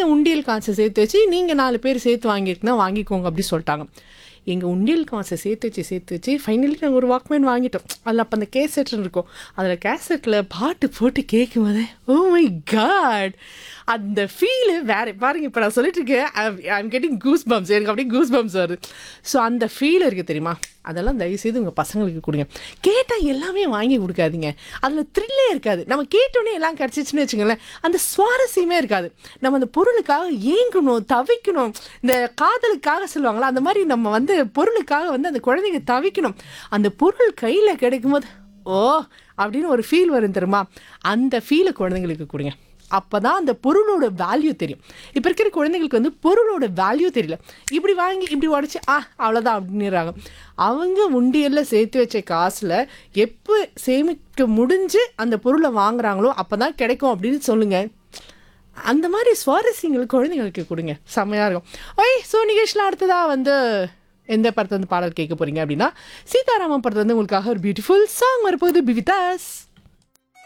நீங்கள் உண்டியல் காசை சேர்த்து வச்சு நீங்கள் 4 பேர் சேர்த்து வாங்கியிருக்குன்னா வாங்கிக்கோங்க அப்படி சொல்லிட்டாங்க. எங்கள் உண்டியல் காசை சேர்த்து வச்சு ஃபைனலி நாங்கள் ஒரு வாக்மேன் வாங்கிட்டோம். அதில் அப்போ அந்த கேசெட்னு இருக்கும். அதில் கேசெட்டில் பாட்டு போட்டு கேட்கும் போது ஓ மை காட், அந்த ஃபீலு வேறு. பாருங்க, இப்போ நான் சொல்லிட்டு இருக்கேன், ஐம் கெட்டிங் கூஸ் பம்ப்ஸ், எனக்கு அப்படியே கூஸ் பம்ப்ஸ் வருது. ஸோ அந்த ஃபீல் இருக்குது தெரியுமா, அதெல்லாம் தயவுசெய்து உங்கள் பசங்களுக்கு கொடுங்க. கேட்டால் எல்லாமே வாங்கி கொடுக்காதீங்க, அதில் த்ரில்லே இருக்காது. நம்ம கேட்டோன்னே எல்லாம் கிடச்சிச்சின்னு வச்சுக்கோங்களேன், அந்த சுவாரஸ்யமே இருக்காது. நம்ம அந்த பொருளுக்காக ஏங்கணும், தவிக்கணும். இந்த காதலுக்காக சொல்லுவாங்களா, அந்த மாதிரி நம்ம வந்து பொருளுக்காக வந்து அந்த குழந்தைங்க தவிக்கணும். அந்த பொருள் கையில் கிடைக்கும்போது ஓ அப்படின்னு ஒரு ஃபீல் வரும் தெரியுமா, அந்த ஃபீலை குழந்தைங்களுக்கு கொடுங்க. அப்போ தான் அந்த பொருளோட வேல்யூ தெரியும். இப்போ இருக்கிற குழந்தைங்களுக்கு வந்து பொருளோட வேல்யூ தெரியல. இப்படி வாங்கி இப்படி உடச்சி அவ்வளோதான் அப்படின்னுறாங்க. அவங்க உண்டியலில் சேர்த்து வச்ச காசில் எப்போ சேமிக்க முடிஞ்சு அந்த பொருளை வாங்குறாங்களோ அப்போ தான் கிடைக்கும் அப்படின்னு சொல்லுங்கள். அந்த மாதிரி சுவாரஸ்யங்கள் குழந்தைங்களுக்கு கொடுங்க, செம்மையாக இருக்கும். ஸோ நிகழ்ச்சியில் அடுத்ததாக வந்து எந்த படத்தை வந்து பாடல் கேட்க போகிறீங்க அப்படின்னா, சீதாராமன் படத்தை வந்து உங்களுக்காக ஒரு பியூட்டிஃபுல் சாங் வரப்போகுது. Be with us.